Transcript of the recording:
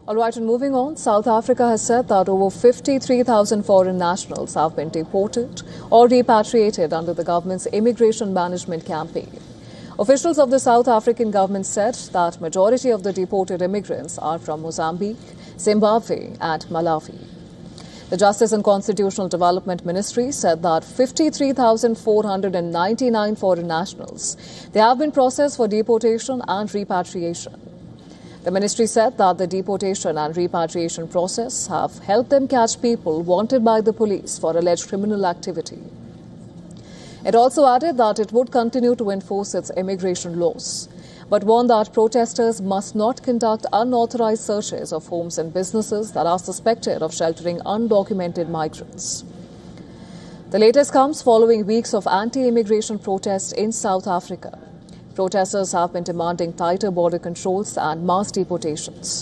All right, and moving on, South Africa has said that over 53,000 foreign nationals have been deported or repatriated under the government's immigration management campaign. Officials of the South African government said that majority of the deported immigrants are from Mozambique, Zimbabwe and Malawi. The Justice and Constitutional Development Ministry said that 53,499 foreign nationals, they have been processed for deportation and repatriation. The ministry said that the deportation and repatriation process have helped them catch people wanted by the police for alleged criminal activity. It also added that it would continue to enforce its immigration laws, but warned that protesters must not conduct unauthorized searches of homes and businesses that are suspected of sheltering undocumented migrants. The latest comes following weeks of anti-immigration protests in South Africa. Protesters have been demanding tighter border controls and mass deportations.